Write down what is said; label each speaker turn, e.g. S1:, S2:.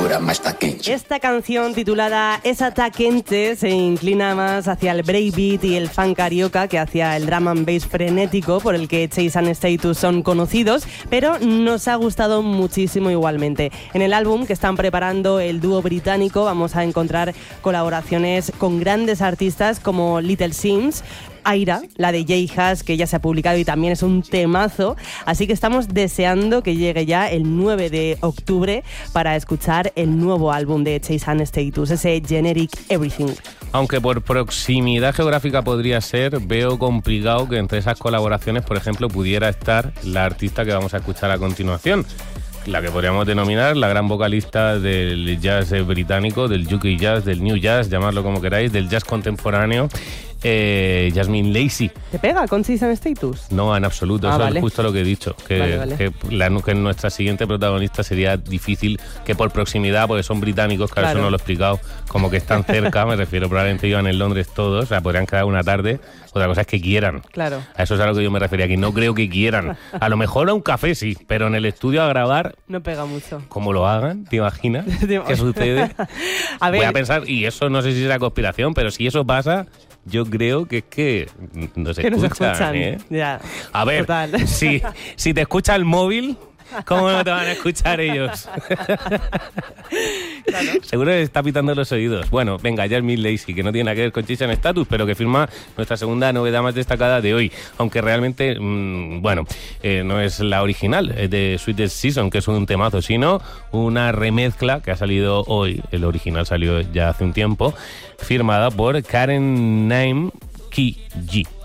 S1: cintura mais tá quente.
S2: Esta canción titulada Esa tá quente se inclina más hacia el breakbeat y el funk carioca que hacia el drum and bass frenético por el que Chase and Status son conocidos, pero nos ha gustado muchísimo igualmente. En el álbum que están preparando el dúo británico vamos a encontrar colaboraciones con grandes artistas como Little Sims, Aira, la de Jay Haas, que ya se ha publicado y también es un temazo, así que estamos deseando que llegue ya el 9 de octubre para escuchar el nuevo álbum de Chase and Status, ese Generic Everything.
S3: Aunque por proximidad geográfica podría ser, veo complicado que entre esas colaboraciones, por ejemplo, pudiera estar la artista que vamos a escuchar a continuación, la que podríamos denominar la gran vocalista del jazz británico, del UK jazz, del new jazz, llamadlo como queráis, del jazz contemporáneo, Jasmine Lacey.
S2: ¿Te pega con Chase and Status?
S3: No, en absoluto, eso
S2: vale.
S3: es justo lo que he dicho, que,
S2: vale.
S3: que nuestra siguiente protagonista sería difícil que por proximidad, porque son británicos, claro, eso no lo he explicado, como que están cerca, me refiero, probablemente iban en Londres todos, o sea, podrían quedar una tarde, otra cosa es que quieran.
S2: Claro.
S3: A eso es a lo que yo me refería, que no creo que quieran. A lo mejor a un café sí, pero en el estudio a grabar...
S2: No pega mucho.
S3: Como lo hagan, ¿te imaginas? ¿Qué sucede?
S2: A ver.
S3: Voy a pensar, y eso no sé si será conspiración, pero si eso pasa... Yo creo que es que nos escuchan, ¿eh?
S2: Ya.
S3: A ver, si te escucha el móvil, ¿cómo no te van a escuchar ellos? Claro. Seguro que está pitando los oídos. Bueno, venga, Jasmine Lacey, que no tiene nada que ver con Chase and Status, pero que firma nuestra segunda novedad más destacada de hoy. Aunque realmente, no es la original de Sweetest Season, que es un temazo, sino una remezcla que ha salido hoy. El original salió ya hace un tiempo, firmada por Karen Naim Kiji.